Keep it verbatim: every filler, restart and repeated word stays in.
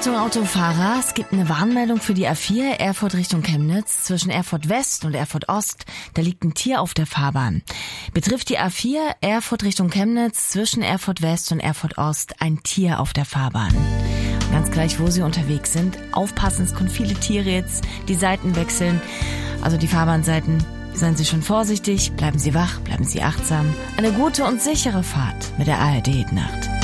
Achtung Autofahrer, es gibt eine Warnmeldung für die A vier, Erfurt Richtung Chemnitz. Zwischen Erfurt West und Erfurt Ost, da liegt ein Tier auf der Fahrbahn. Betrifft die A vier, Erfurt Richtung Chemnitz, zwischen Erfurt West und Erfurt Ost ein Tier auf der Fahrbahn. Und ganz gleich, wo Sie unterwegs sind, aufpassen, es können viele Tiere jetzt die Seiten wechseln. Also die Fahrbahnseiten, seien Sie schon vorsichtig, bleiben Sie wach, bleiben Sie achtsam. Eine gute und sichere Fahrt mit der A R D Nacht.